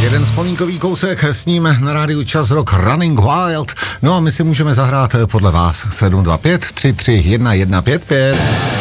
jeden vzpomínkový kousek, s ním na rádiu Čas Rock Running Wild. No a my si můžeme zahrát podle vás 725 331 155.